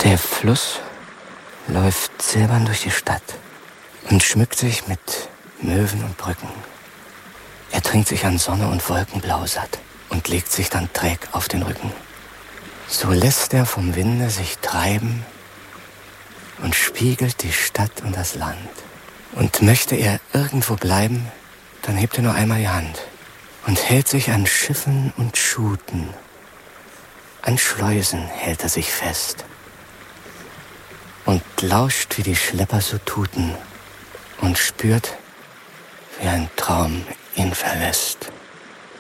Der Fluss läuft silbern durch die Stadt und schmückt sich mit Möwen und Brücken. Er trinkt sich an Sonne und Wolkenblau satt und legt sich dann träg auf den Rücken. So lässt er vom Winde sich treiben und spiegelt die Stadt und das Land. Und möchte er irgendwo bleiben, dann hebt er nur einmal die Hand und hält sich an Schiffen und Schuten. An Schleusen hält er sich fest und lauscht, wie die Schlepper so tuten und spürt, wie ein Traum ihn verlässt.